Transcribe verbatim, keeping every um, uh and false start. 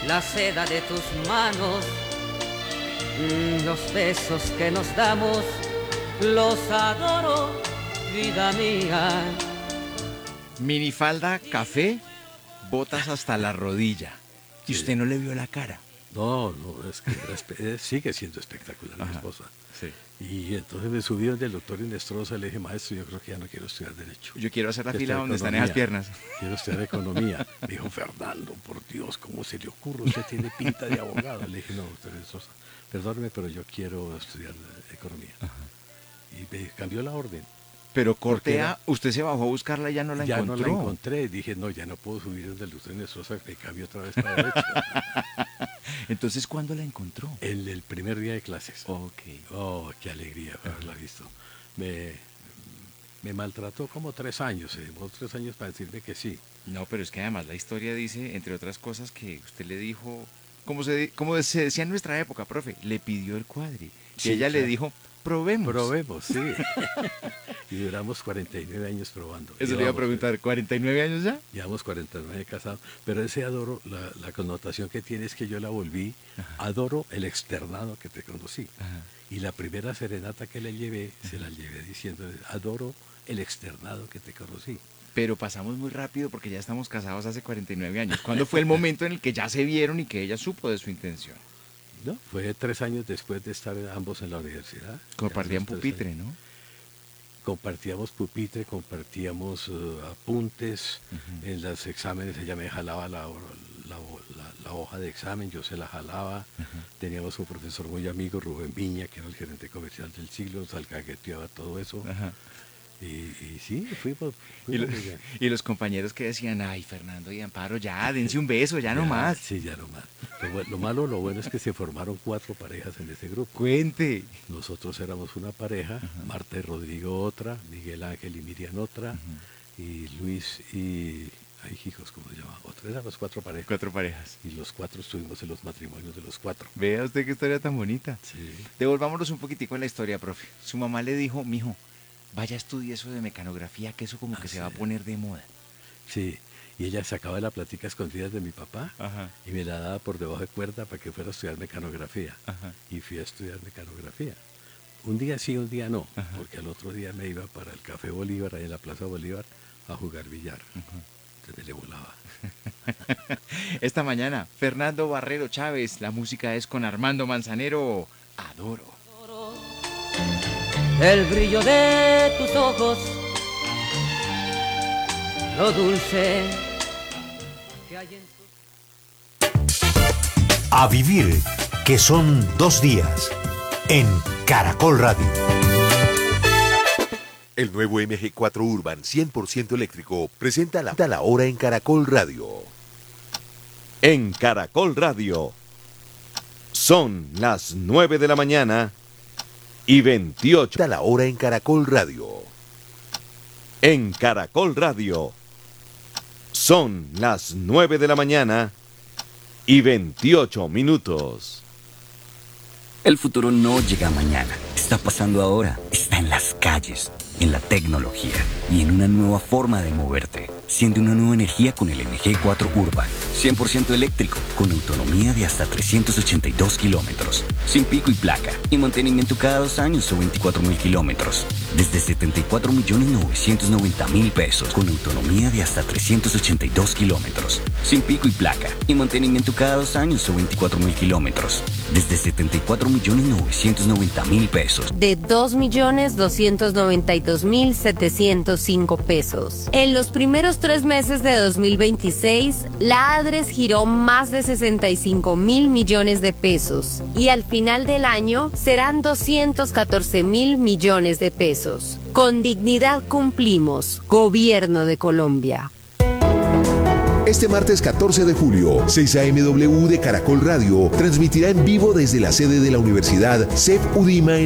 la seda de tus manos, mm, los besos que nos damos, los adoro, vida mía. Minifalda, café, botas hasta la rodilla. Y usted no le vio la cara. No, no, es que era espe- eh, sigue siendo espectacular mi Ajá, esposa. sí. Y entonces me subí donde el doctor Inestrosa, le dije, maestro, yo creo que ya no quiero estudiar Derecho. Yo quiero hacer la Quiero fila estudiar donde están economía. esas piernas. Quiero estudiar Economía. Me dijo, Fernando, por Dios, ¿cómo se le ocurre? Usted tiene pinta de abogado. Le dije, no, doctor Inestrosa, perdóneme, pero yo quiero estudiar eh, Economía. Y me cambió la orden. Pero Porque cortea, era- usted se bajó a buscarla y ya no la ya encontró. no la encontré. Dije, no, ya no puedo subir donde el doctor Inestrosa, me cambio otra vez para Derecho. Entonces, ¿cuándo la encontró? En el primer día de clases. Ok. Oh, qué alegría haberla visto. Me, me maltrató como tres años, se demoró tres años para decirme que sí. No, pero es que además la historia dice, entre otras cosas, que usted le dijo, como se, como se decía en nuestra época, profe, le pidió el cuadri. Y Sí, ella le claro. dijo, probemos. Probemos, sí. Y duramos cuarenta y nueve años probando. Eso le iba a Llevamos, preguntar, ¿cuarenta y nueve años ya? Llevamos cuarenta y nueve casados. Pero ese adoro, la, la connotación que tiene es que yo la volví, adoro el externado que te conocí. Ajá. Y la primera serenata que le llevé, se la llevé diciendo, adoro el externado que te conocí. Pero pasamos muy rápido porque ya estamos casados hace cuarenta y nueve años. ¿Cuándo fue el momento en el que ya se vieron y que ella supo de su intención? No, fue tres años después de estar ambos en la universidad. Compartían Ya los tres pupitre, años. ¿no? Compartíamos pupitre, compartíamos uh, apuntes. Ujú. En los exámenes ella me jalaba la, la, la- la hoja de examen, yo se la jalaba. Teníamos un profesor muy amigo, Rubén Viña, que era el gerente comercial del siglo, nos alcahueteaba todo eso. Ajá. Y, y sí, fuimos. Y, lo- fuimos muy bien. y los compañeros que decían, ay, Fernando y Amparo, ya, dense un beso, ya no más. Sí, ya no más. Lo, bu- lo malo, lo bueno es que se formaron cuatro parejas en ese grupo. Cuente. Nosotros éramos una pareja, Marta y Rodrigo otra, Miguel Ángel y Miriam otra, y Luis y... Ay, hijos, ¿cómo se llama? Otra, éramos cuatro parejas. Cuatro parejas. Y los cuatro estuvimos en los matrimonios de los cuatro. Vea usted qué historia tan bonita. Sí. Devolvámonos un poquitico en la historia, profe. Su mamá le dijo, mijo, vaya a estudiar eso de mecanografía, que eso como que Ah, se sí. va a poner de moda. Sí. Y ella sacaba la plática escondidas de mi papá Ajá. y me la daba por debajo de cuerda para que fuera a estudiar mecanografía. Ajá. Y fui a estudiar mecanografía. Un día sí, un día no, Ajá. porque al otro día me iba para el Café Bolívar, ahí en la Plaza Bolívar, a jugar billar. Entonces me le volaba. Esta mañana, Fernando Barrero Chávez, la música es con Armando Manzanero, Adoro. El brillo de tus ojos, lo dulce que hay en tus... A vivir, que son dos días, en Caracol Radio. El nuevo M G cuatro Urban cien por ciento eléctrico presenta la, la hora en Caracol Radio. En Caracol Radio. Son las nueve de la mañana y veintiocho. La hora en Caracol Radio. En Caracol Radio. Son las nueve de la mañana y veintiocho minutos. El futuro no llega mañana, está pasando ahora, está en las calles, en la tecnología y en una nueva forma de moverte. Siente una nueva energía con el M G cuatro Urban, cien por ciento eléctrico, con autonomía de hasta trescientos ochenta y dos kilómetros, sin pico y placa, y mantenimiento cada dos años o veinticuatro mil kilómetros. Desde setenta y cuatro millones novecientos noventa mil pesos, con autonomía de hasta trescientos ochenta y dos kilómetros, sin pico y placa, y mantenimiento cada dos años o veinticuatro mil kilómetros. Desde setenta y cuatro millones novecientos noventa mil pesos. De dos millones doscientos noventa y dos mil setecientos cinco pesos. En los primeros tres meses de dos mil veintiséis, la ADRES giró más de sesenta y cinco mil millones de pesos y al final del año serán doscientos catorce mil millones de pesos. Con dignidad cumplimos, Gobierno de Colombia. Este martes catorce de julio, seis a eme doble u de Caracol Radio transmitirá en vivo desde la sede de la Universidad C E P Udima en